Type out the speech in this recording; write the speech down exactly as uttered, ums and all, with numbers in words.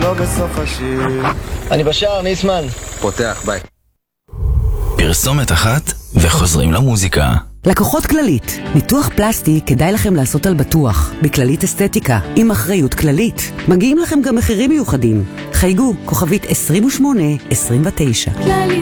לא בסוף השיר. אני בשער, ניסמן. פותח, ביי. פרסומת אחת וחוזרים למוזיקה. לקוחות כללית, ניתוח פלסטי כדאי לכם לעשות על בטוח, בכללית אסתטיקה, עם אחריות כללית. מגיעים לכם גם מחירים מיוחדים. חייגו, כוכבית עשרים ושמונה עשרים ותשע.